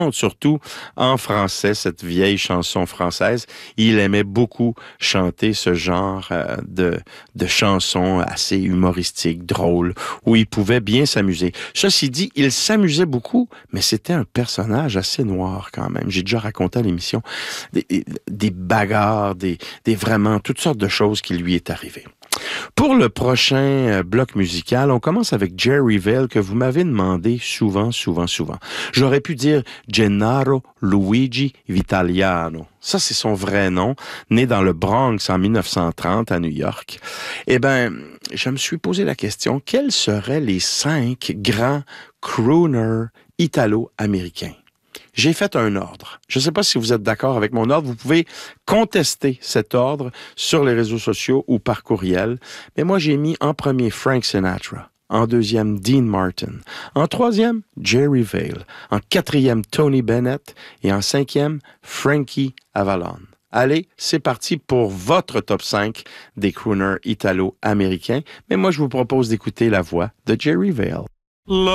surtout en français, cette vieille chanson française. Il aimait beaucoup chanter ce genre de chansons assez humoristiques, drôles, où il pouvait bien s'amuser. Ceci dit, il s'amusait beaucoup, mais c'était un personnage assez noir quand même. J'ai déjà raconté à l'émission des bagarres, des vraiment toutes sortes de choses qui lui est arrivées. Pour le prochain bloc musical, on commence avec Jerry Vale que vous m'avez demandé souvent. J'aurais pu dire Gennaro Luigi Vitaliano. Ça, c'est son vrai nom, né dans le Bronx en 1930 à New York. Eh bien, je me suis posé la question, quels seraient les 5 grands crooners italo-américains? J'ai fait un ordre. Je ne sais pas si vous êtes d'accord avec mon ordre. Vous pouvez contester cet ordre sur les réseaux sociaux ou par courriel. Mais moi, j'ai mis en premier Frank Sinatra. En deuxième, Dean Martin. En troisième, Jerry Vale. En quatrième, Tony Bennett. Et en cinquième, Frankie Avalon. Allez, c'est parti pour votre top 5 des crooners italo-américains. Mais moi, je vous propose d'écouter la voix de Jerry Vale.